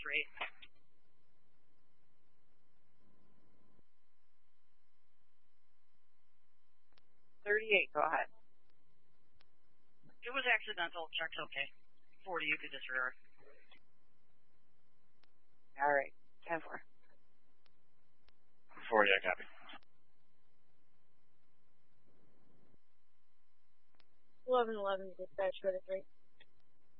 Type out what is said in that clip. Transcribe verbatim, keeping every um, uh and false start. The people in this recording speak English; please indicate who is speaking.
Speaker 1: three.
Speaker 2: thirty-eight, go ahead.
Speaker 1: It was accidental. Check's okay. forty, you could disregard.
Speaker 2: All right, ten four.
Speaker 3: forty, I copy.
Speaker 4: eleven eleven, dispatch, credit three.